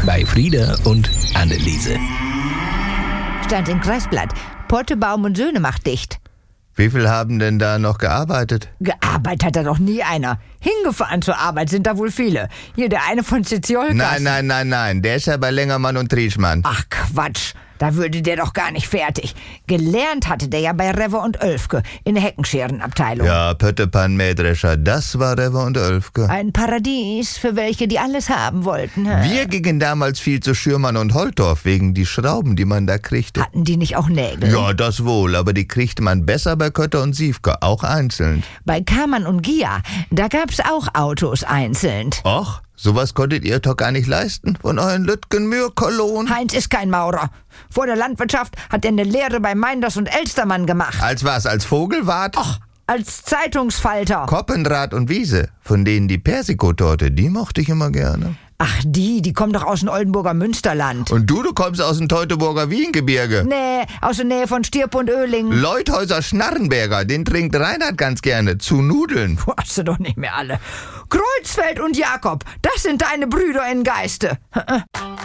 bei Frieda und Anneliese. Stand im Kreisblatt. Potte, Baum und Söhne macht dicht. Wie viel haben denn da noch gearbeitet? Gearbeitet hat da doch nie einer. Hingefahren zur Arbeit sind da wohl viele. Hier der eine von Ziziolkas. Nein. Der ist ja bei Lengermann und Trieschmann. Ach Quatsch, da würde der doch gar nicht fertig. Gelernt hatte der ja bei Rewe und Oelfke in der Heckenscherenabteilung. Ja, Pöttepan Mähdrescher, das war Rewe und Oelfke. Ein Paradies für welche, die alles haben wollten. Wir gingen damals viel zu Schürmann und Holtorf wegen die Schrauben, die man da kriegte. Hatten die nicht auch Nägel? Ja, das wohl, aber die kriegte man besser bei Kötter und Siefke, auch einzeln. Bei Kamann und Gia, da gab's auch Autos einzeln. Och, sowas konntet ihr doch gar nicht leisten von euren Lütgen-Mühr-Kolonnen. Heinz ist kein Maurer. Vor der Landwirtschaft hat er eine Lehre bei Meinders und Elstermann gemacht. Als was, als Vogelwart? Och, als Zeitungsfalter. Koppenrad und Wiese, von denen die Persikotorte, die mochte ich immer gerne. Ach, die kommen doch aus dem Oldenburger Münsterland. Und du kommst aus dem Teutoburger Wiengebirge. Nee, aus der Nähe von Stirp und Oehling. Leuthäuser Schnarrenberger, den trinkt Reinhard ganz gerne, zu Nudeln. Du hast sie doch nicht mehr alle. Kreuzfeld und Jakob, das sind deine Brüder in Geiste.